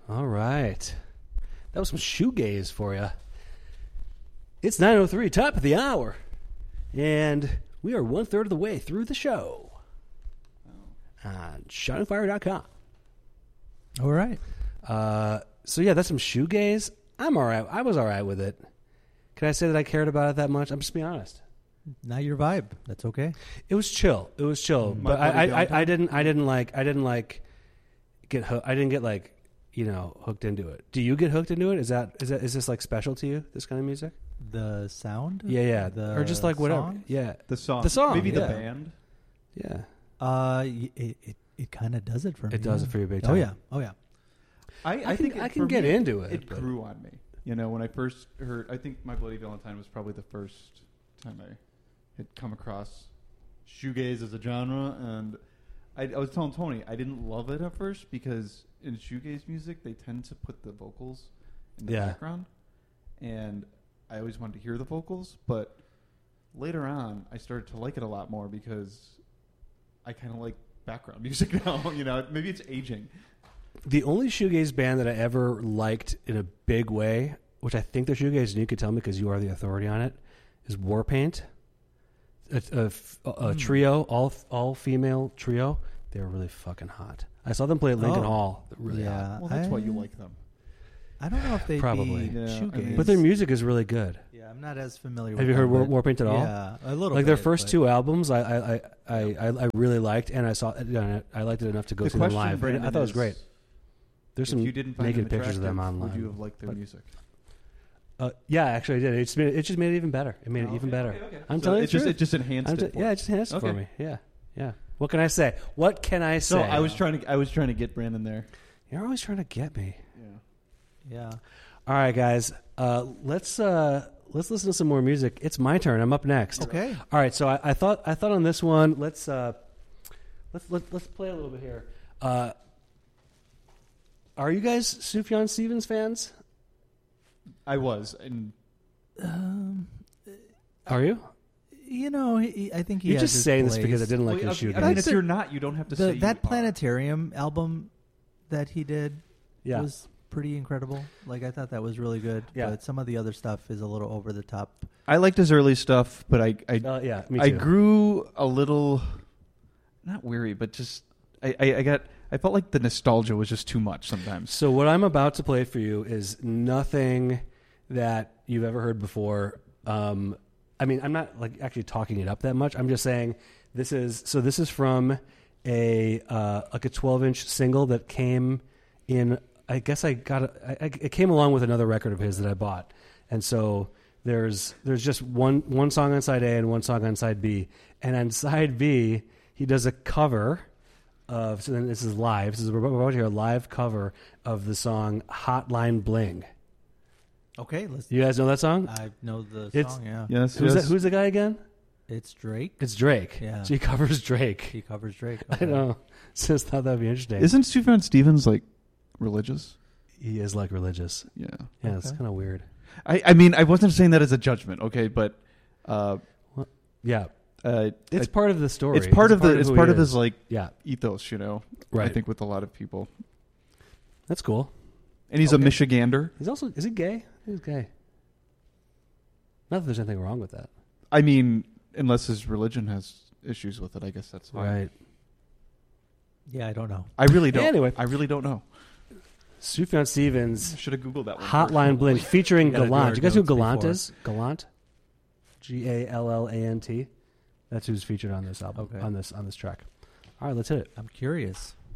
All right. That was some shoegaze for you. It's 9:03, top of the hour. And we are 1/3 of the way through the show on ShotandFire.com. All right. So, yeah, that's some shoegaze. I'm all right. I was all right with it. Can I say that I cared about it that much? I'm just being honest. Not your vibe. That's okay. It was chill. But I didn't get hooked. I didn't get hooked into it. Do you get hooked into it? Is this like special to you? This kind of music? The sound? Yeah. Or just like whatever. Song? Yeah. The song. Maybe the band. Yeah. It kind of does it for me. It does it for you big time. Oh yeah. I think I can get into it. It grew on me. When I first heard, I think My Bloody Valentine was probably the first time I had come across shoegaze as a genre, and I was telling Tony I didn't love it at first because in shoegaze music they tend to put the vocals in the background, and I always wanted to hear the vocals, but later on I started to like it a lot more because I kind of like background music now. Maybe it's aging. The only shoegaze band that I ever liked in a big way, which I think they're shoegaze, and you could tell me because you are the authority on it, is Warpaint. A trio, all female trio. They were really fucking hot. I saw them play at Lincoln Hall. Really hot. Well, that's why you like them. I don't know if they probably shoegaze. but their music is really good. Yeah, I'm not as familiar. Have with you heard them, Warpaint at all? Yeah, a little. Like bit, their first two albums, I really liked, and I liked it enough to go see them live. I thought it was great. There's some naked pictures of them online. Would you have liked their music? Yeah, actually, I did. It just made it even better. It made it even better. Okay. I'm telling you, it just enhanced it. Yeah, it just enhanced it for me. Yeah. What can I say? So I was trying to get Brandon there. You're always trying to get me. Yeah. All right, guys. Let's listen to some more music. It's my turn. I'm up next. Okay. All right. So I thought on this one. Let's play a little bit here. Are you guys Sufjan Stevens fans? I was. And are you? I think he You're has just saying place. this because I didn't like his shoe. I mean, if you're not, you don't have to say that Planetarium album that he did was pretty incredible. Like, I thought that was really good. Yeah. But some of the other stuff is a little over the top. I liked his early stuff, but me too. I grew a little, not weary, but just I felt like the nostalgia was just too much sometimes. So what I'm about to play for you is nothing that you've ever heard before. I mean, I'm not like actually talking it up that much. I'm just saying this is from a 12-inch single that came in. I guess it came along with another record of his that I bought, and so there's just one song on side A and one song on side B, and on side B he does a cover of. So then this is live. We're about to hear a live cover of the song "Hotline Bling." Okay, you guys know that song? I know the song. Yeah. Yes. Who's the guy again? It's Drake. It's Drake. Yeah. So he covers Drake. Okay. I know. Just thought that'd be interesting. Isn't Sufjan Stevens like religious? He is like religious. Yeah. Yeah, it's kind of weird. I mean, I wasn't saying that as a judgment, okay, but yeah. It's part of the story. It's part of his like ethos, Right. I think with a lot of people. That's cool. And he's a Michigander. Is he gay? He's gay. Not that there's anything wrong with that. I mean, unless his religion has issues with it, I guess that's fine. Right. Yeah, I don't know. I really don't. Anyway. I really don't know. Sufjan Stevens. Should have Googled that one. Hotline Bling featuring Gallant. Do you guys know who Gallant before. is? Gallant? Gallant. That's who's featured on this album. Okay. On this track. All right, let's hit it. I'm curious.